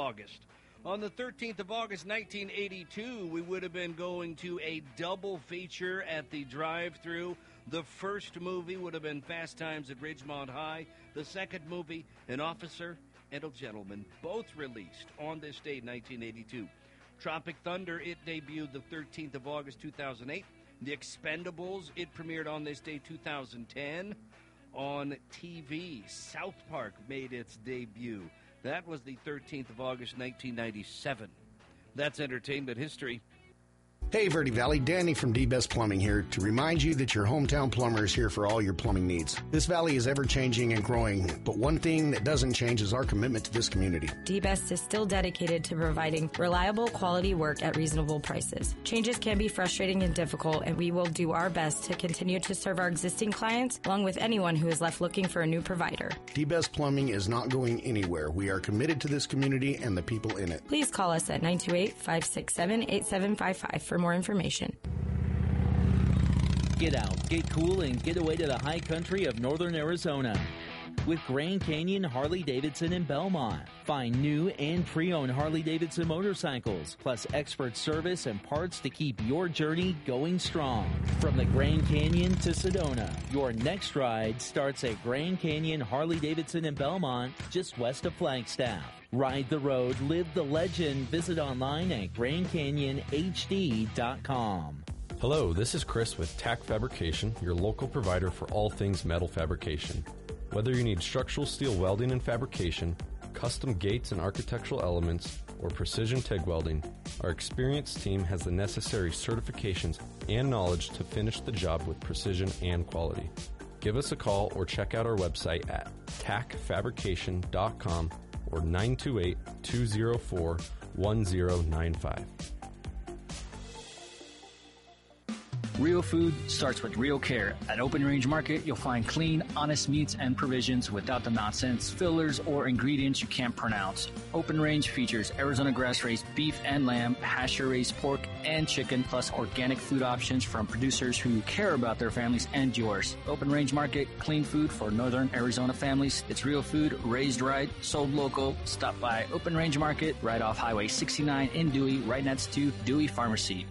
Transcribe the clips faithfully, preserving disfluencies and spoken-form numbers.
August. On the thirteenth of August, nineteen eighty-two, we would have been going to a double feature at the drive-thru. The first movie would have been Fast Times at Ridgemont High. The second movie, An Officer and a Gentleman, both released on this date, nineteen eighty-two. Tropic Thunder, it debuted the thirteenth of August, two thousand eight. The Expendables, it premiered on this day, two thousand ten. On T V, South Park made its debut. That was the thirteenth of August, nineteen ninety-seven. That's entertainment history. Hey, Verde Valley, Danny from D-Best Plumbing here to remind you that your hometown plumber is here for all your plumbing needs. This valley is ever-changing and growing, but one thing that doesn't change is our commitment to this community. D-Best is still dedicated to providing reliable, quality work at reasonable prices. Changes can be frustrating and difficult, and we will do our best to continue to serve our existing clients, along with anyone who is left looking for a new provider. D-Best Plumbing is not going anywhere. We are committed to this community and the people in it. Please call us at nine two eight, five six seven, eight seven five five for more information. Get out, get cool, and get away to the high country of northern Arizona with Grand Canyon Harley-Davidson in Belmont. Find new and pre-owned Harley-Davidson motorcycles, plus expert service and parts to keep your journey going strong. From the Grand Canyon to Sedona, your next ride starts at Grand Canyon Harley-Davidson in Belmont, just west of Flagstaff. Ride the road, live the legend. Visit online at grand canyon h d dot com. Hello, this is Chris with Tack Fabrication, your local provider for all things metal fabrication. Whether you need structural steel welding and fabrication, custom gates and architectural elements, or precision TIG welding, our experienced team has the necessary certifications and knowledge to finish the job with precision and quality. Give us a call or check out our website at tack fabrication dot com or nine two eight, two zero four, one zero nine five. Real food starts with real care. At Open Range Market, you'll find clean, honest meats and provisions without the nonsense, fillers, or ingredients you can't pronounce. Open Range features Arizona grass-raised beef and lamb, pasture-raised pork and chicken, plus organic food options from producers who care about their families and yours. Open Range Market, clean food for northern Arizona families. It's real food, raised right, sold local. Stop by Open Range Market, right off Highway sixty-nine in Dewey, right next to Dewey Pharmacy.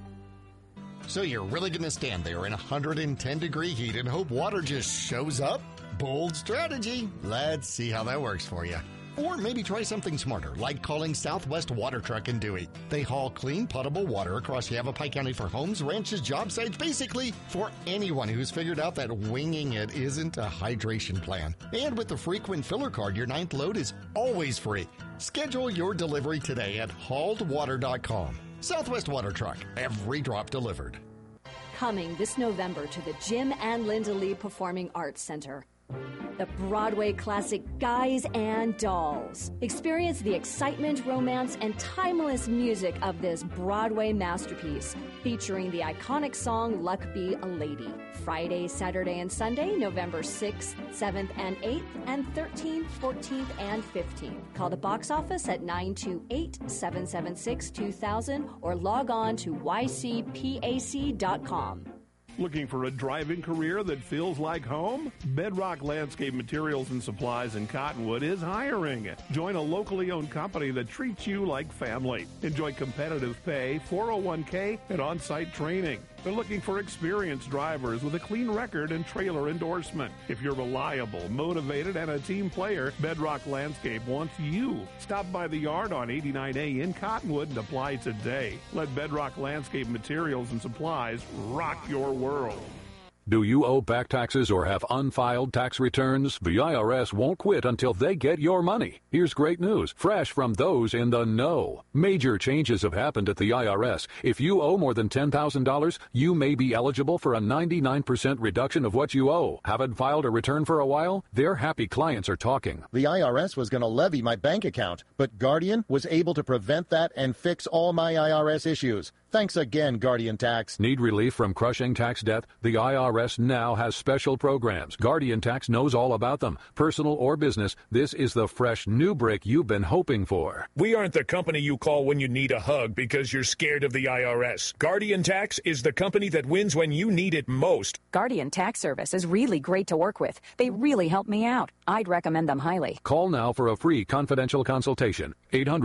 So you're really going to stand there in one hundred ten degree heat and hope water just shows up? Bold strategy. Let's see how that works for you. Or maybe try something smarter, like calling Southwest Water Truck in Dewey. They haul clean, potable water across Yavapai County for homes, ranches, job sites, basically for anyone who's figured out that winging it isn't a hydration plan. And with the frequent filler card, your ninth load is always free. Schedule your delivery today at hauled water dot com. Southwest Water Truck, every drop delivered. Coming this November to the Jim and Linda Lee Performing Arts Center. The Broadway classic Guys and Dolls. Experience the excitement, romance, and timeless music of this Broadway masterpiece, featuring the iconic song Luck Be a Lady. Friday, Saturday, and Sunday, November sixth, seventh, and eighth, and thirteenth, fourteenth, and fifteenth. Call the box office at nine two eight, seven seven six, two thousand or log on to y c p a c dot com. Looking for a driving career that feels like home? Bedrock Landscape Materials and Supplies in Cottonwood is hiring. Join a locally owned company that treats you like family. Enjoy competitive pay, four oh one k, and on-site training. They're looking for experienced drivers with a clean record and trailer endorsement. If you're reliable, motivated, and a team player, Bedrock Landscape wants you. Stop by the yard on eighty-nine A in Cottonwood and apply today. Let Bedrock Landscape Materials and Supplies rock your world. Do you owe back taxes or have unfiled tax returns? The I R S won't quit until they get your money. Here's great news, fresh from those in the know. Major changes have happened at the I R S. If you owe more than ten thousand dollars, you may be eligible for a ninety-nine percent reduction of what you owe. Haven't filed a return for a while? Their happy clients are talking. The I R S was going to levy my bank account, but Guardian was able to prevent that and fix all my I R S issues. Thanks again, Guardian Tax. Need relief from crushing tax debt? The I R S now has special programs. Guardian Tax knows all about them. Personal or business, this is the fresh new break you've been hoping for. We aren't the company you call when you need a hug because you're scared of the I R S. Guardian Tax is the company that wins when you need it most. Guardian Tax Service is really great to work with. They really helped me out. I'd recommend them highly. Call now for a free confidential consultation. eight hundred